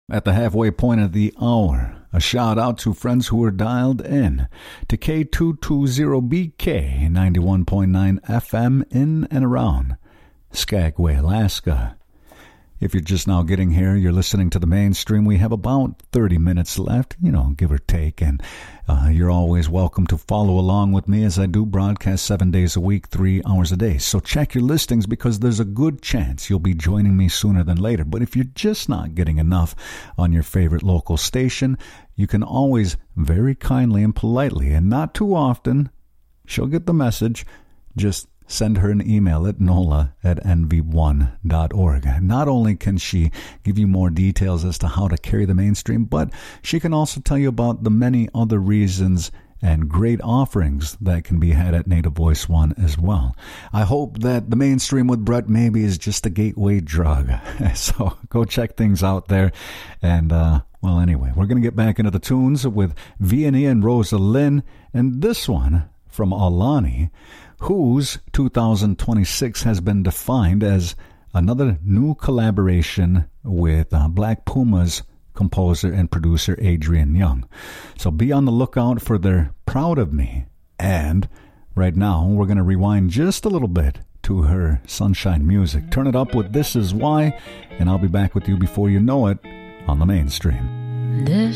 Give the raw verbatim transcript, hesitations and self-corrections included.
At the halfway point of the hour, a shout out to friends who are dialed in to K two twenty B K ninety-one point nine F M in and around Skagway, Alaska. If you're just now getting here, you're listening to the mainstream. We have about thirty minutes left, you know, give or take. And uh, you're always welcome to follow along with me as I do broadcast seven days a week, three hours a day. So check your listings because there's a good chance you'll be joining me sooner than later. But if you're just not getting enough on your favorite local station, you can always very kindly and politely, and not too often, she'll get the message, just send her an email at nola at n v one dot org. Not only can she give you more details as to how to carry the mainstream, but she can also tell you about the many other reasons and great offerings that can be had at Native Voice One as well. I hope that the mainstream with Brett maybe is just a gateway drug. So go check things out there. And, uh, well, anyway, we're going to get back into the tunes with Vianney and Rosa Lynn, and this one from Alani, whose two thousand twenty-six has been defined as another new collaboration with uh, Black Puma's composer and producer Adrian Young. So be on the lookout for their Proud of Me. And right now, we're going to rewind just a little bit to her Sunshine music. Turn it up with This Is Why, and I'll be back with you before you know it on the mainstream. This